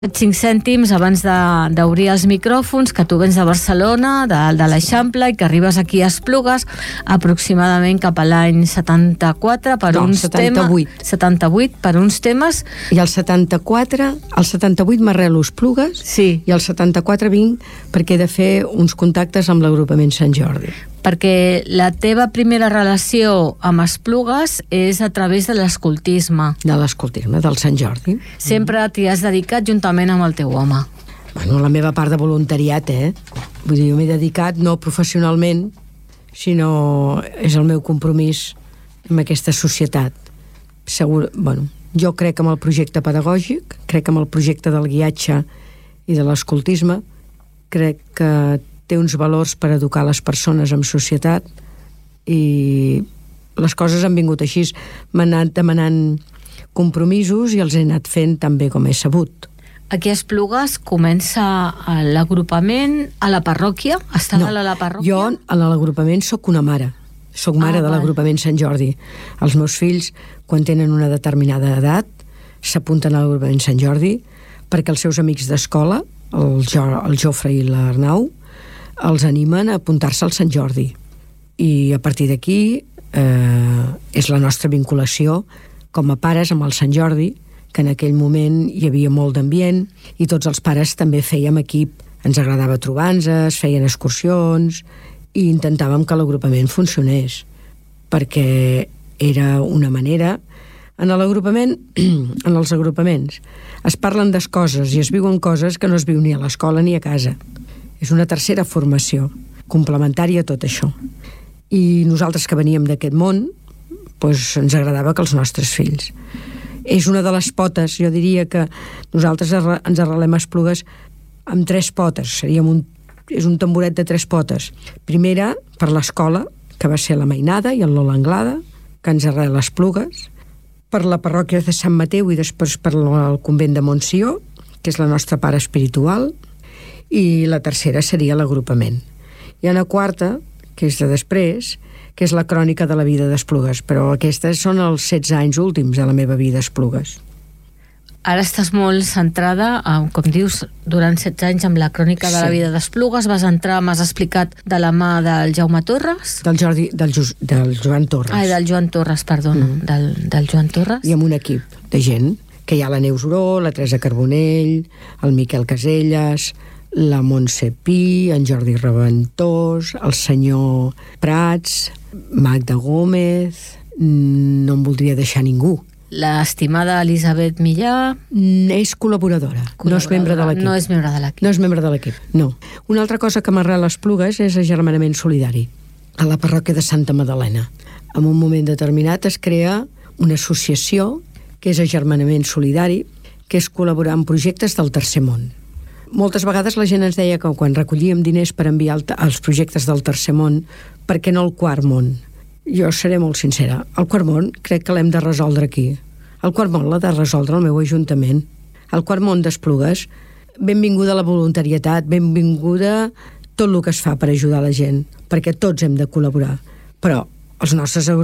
5 cèntims abans d'obrir els micròfons, que tu vens de Barcelona, de l'Eixample, i que arribes aquí a Esplugues aproximadament cap a l'any 74 per uns 78. 78 per uns temes. I el 78 m'arrelo a Esplugues, sí. I el 74 vinc perquè he de fer uns contactes amb l'agrupament Sant Jordi. Perquè la teva primera relació amb Esplugues és a través de l'escoltisme. De l'escoltisme, del Sant Jordi. Sempre t'hi has dedicat juntament amb el teu home. Bueno, la meva part de voluntariat, Vull dir, jo m'he dedicat no professionalment, sinó és el meu compromís amb aquesta societat. Jo crec en el projecte pedagògic, crec en el projecte del guiatge i de l'escoltisme, crec que té uns valors per educar les persones en societat i les coses han vingut així. M'han anat demanant compromisos i els he anat fent tan bé com he sabut. Aquí a Esplugues comença l'agrupament a la parròquia? Estava a la parròquia? Jo a l'agrupament sóc una mare. Soc mare de l'agrupament Sant Jordi. Els meus fills, quan tenen una determinada edat, s'apunten a l'agrupament Sant Jordi perquè els seus amics d'escola, el Jofre i l'Arnau, els animen a apuntar-se al Sant Jordi. I a partir d'aquí és la nostra vinculació com a pares amb el Sant Jordi, que en aquell moment hi havia molt d'ambient i tots els pares també fèiem equip. Ens agradava trobar-nos, feien excursions i intentàvem que l'agrupament funcionés, perquè era una manera. En l'agrupament, en els agrupaments, es parlen de coses i es viuen coses que no es viu ni a l'escola ni a casa. És una tercera formació, complementària a tot això. I nosaltres que veníem d'aquest món, doncs ens agradava que els nostres fills. És una de les potes, jo diria que nosaltres ens arrelem a Esplugues amb 3 potes, és un tamboret de 3 potes. Primera, per l'escola, que va ser la Mainada i el Lola Anglada, que ens arrela a Esplugues, per la parròquia de Sant Mateu i després per el convent de Montsió, que és la nostra part espiritual, i la tercera seria l'agrupament. Hi ha una quarta, que és de després, que és la crònica de la vida d'Esplugues, però aquestes són els 16 anys últims de la meva vida a Esplugues. Ara estàs molt centrada, com dius, durant 16 anys amb la crònica de la vida d'Esplugues. Vas entrar, m'has explicat, de la mà del Jaume Torres? Del Joan Torres. Del Joan Torres, perdona, del Joan Torres. I amb un equip de gent, que hi ha la Neus Oró, la Teresa Carbonell, el Miquel Caselles, la Montse Pi, en Jordi Reventós, el senyor Prats, Magda Gómez, no em voldria deixar ningú. L'estimada Elisabet Millà... És col·laboradora, no és membre de l'equip. No és membre de l'equip. No és membre de l'equip, no. Una altra cosa que m'arrela a Esplugues és agermanament solidari, a la parròquia de Santa Madalena. En un moment determinat es crea una associació que és agermanament solidari, que és col·laborar en projectes del tercer món. Moltes vegades la gent ens deia que quan recollíem diners per enviar els projectes del tercer món, per què no el quart món? Jo seré molt sincera. El quart món crec que l'hem de resoldre aquí. El quart món l'ha de resoldre el meu ajuntament. El quart món d'Esplugues, benvinguda la voluntarietat, benvinguda tot el que es fa per ajudar la gent, perquè tots hem de col·laborar. Però els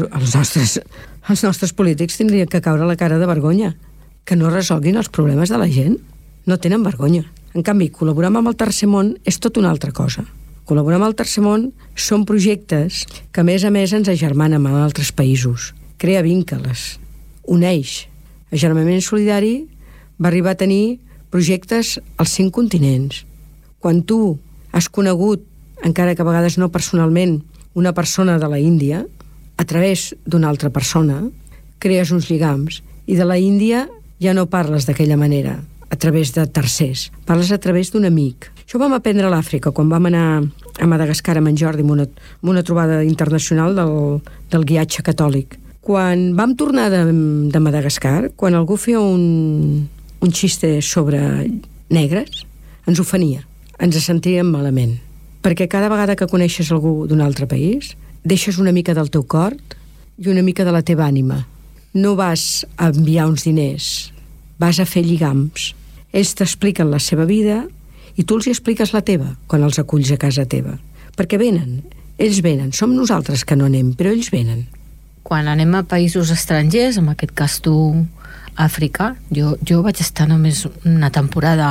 nostres polítics tindrien que caure la cara de vergonya, que no resolguin els problemes de la gent. No tenen vergonya. En canvi, col·laborar amb el tercer món és tot una altra cosa. Col·laborar amb el tercer món són projectes que, a més, ens agermanen amb altres països. Crea vincles, uneix. Agermanament solidari va arribar a tenir projectes als 5 continents. Quan tu has conegut, encara que a vegades no personalment, una persona de la Índia, a través d'una altra persona, crees uns lligams. I de la Índia ja no parles d'aquella manera, a través de tercers. Parles a través d'un amic. Això ho vam aprendre a l'Àfrica, quan vam anar a Madagascar amb en Jordi, amb una trobada internacional del guiatge catòlic. Quan vam tornar de Madagascar, quan algú feia un xiste sobre negres, ens ofenia, ens sentíem malament. Perquè cada vegada que coneixes algú d'un altre país, deixes una mica del teu cor i una mica de la teva ànima. No vas a enviar uns diners, vas a fer lligams. Ells t'expliquen la seva vida i tu els hi expliques la teva quan els aculls a casa teva. Perquè venen, ells venen. Som nosaltres que no anem, però ells venen. Quan anem a països estrangers, en aquest cas tu, Àfrica, jo vaig estar només una temporada